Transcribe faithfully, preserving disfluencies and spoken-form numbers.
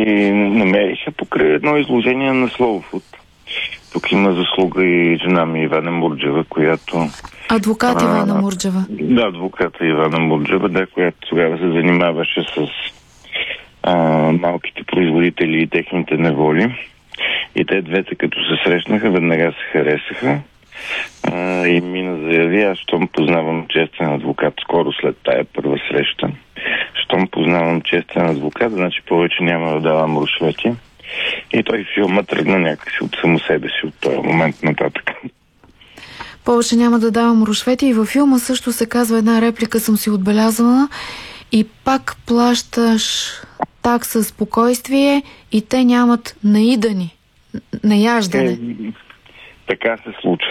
намериха покрай едно изложение на Слоуфуд. Тук има заслуга и жена ми Ивана Мурджева, която... Адвокат Ивана Мурджева. Да, адвоката Ивана Мурджева, да, която тогава се занимаваше с а, малките производители и техните неволи. И те двете, като се срещнаха, веднага се харесаха. А, и Мина заяви, аз щом познавам честен адвокат, скоро след тая първа среща, щом познавам честен адвокат, значи повече няма да давам рушвети. И той филма тръгна някакси от само себе си от този момент нататък. Повече няма да давам рушвети. И във филма също се казва една реплика, съм си отбелязала: и пак плащаш такса спокойствие и те нямат наидани, наяждане. Е, така се случва.